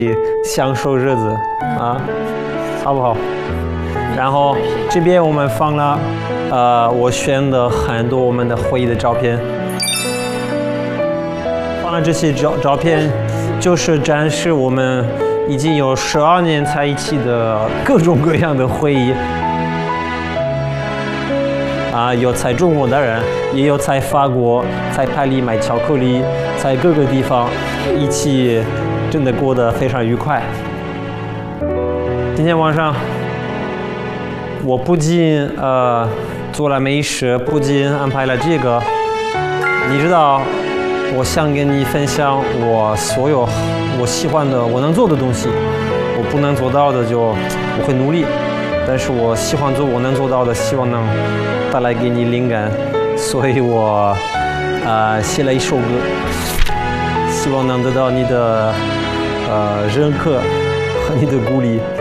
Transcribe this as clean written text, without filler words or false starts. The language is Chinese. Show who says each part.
Speaker 1: 享受日子啊，好不好？然后这边我们放了我选的很多我们的回忆的照片，放了这些照片，就是展示我们已经有12年在一起的各种各样的回忆。有在中国的人，也有在法国、在巴黎买巧克力，在各个地方一起，真的过得非常愉快。今天晚上，我不仅做了美食，不仅安排了这个，你知道，我想跟你分享我所有我喜欢的、我能做的东西，我不能做到的就我会努力。但是我喜欢做我能做到的，希望能带来给你灵感，所以我写了一首歌，希望能得到你的认可和你的鼓励。